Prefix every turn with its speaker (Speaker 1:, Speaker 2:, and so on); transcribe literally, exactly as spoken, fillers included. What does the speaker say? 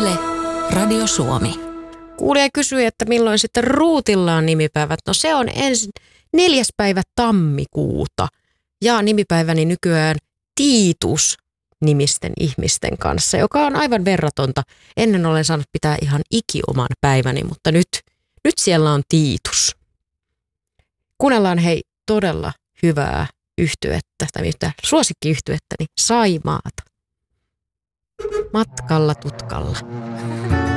Speaker 1: Yle, Radio Suomi.
Speaker 2: Kuulija kysyi, että milloin sitten Ruutilla on nimipäivät. No se on ensin neljäs päivä tammikuuta ja nimipäiväni nykyään Tiitus nimisten ihmisten kanssa, joka on aivan verratonta. Ennen olen saanut pitää ihan ikioman päiväni, mutta nyt, nyt siellä on Tiitus. Kuunnellaan hei todella hyvää yhtyettä, tai yhtä suosikkiyhtyettäni Saimaata. Matkalla tutkalla.